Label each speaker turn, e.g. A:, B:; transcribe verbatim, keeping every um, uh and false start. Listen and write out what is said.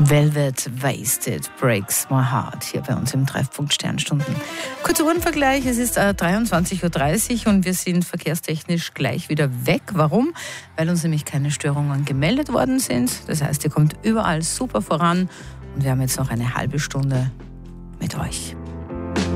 A: Velvet Wasted Breaks My Heart hier bei uns im Treffpunkt Sternstunden. Kurzer Uhrenvergleich, es ist äh, dreiundzwanzig Uhr dreißig und wir sind verkehrstechnisch gleich wieder weg. Warum? Weil uns nämlich keine Störungen gemeldet worden sind. Das heißt, ihr kommt überall super voran und wir haben jetzt noch eine halbe Stunde mit euch.